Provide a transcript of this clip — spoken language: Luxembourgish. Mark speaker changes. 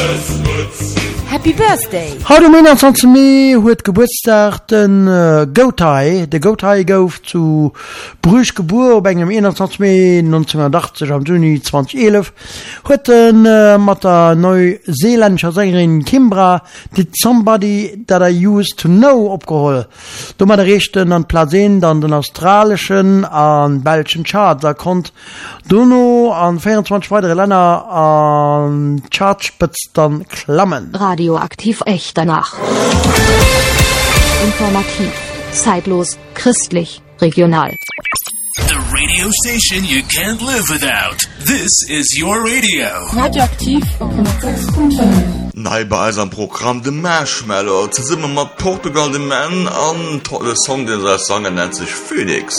Speaker 1: Happy Birthday!
Speaker 2: Heute am 21. Mai hat Geburtstag den Gotay. Der Gotay gouf zu Brüsch geboren, am 21. Mai 1980, am Juni 2011. Hat mit der neuseeländischen Sängerin Kimbra Did Somebody That I Used to Know abgeholt. Da hat der Rechten an Platz 1, dann den australischen, an belgischen Charts. Da kommt Dono an 24 weitere Länder an Chartspitz dann klammen.
Speaker 3: Radioaktiv echt danach. Informativ, zeitlos, christlich, regional.
Speaker 4: The radio station you can't live without. This is your radio.
Speaker 1: Radioaktiv.
Speaker 5: Nei bei eisem Programm de Marshmallow ze simmer mat Portugal de Man an tolle Song den se Sange nennt sich Phoenix.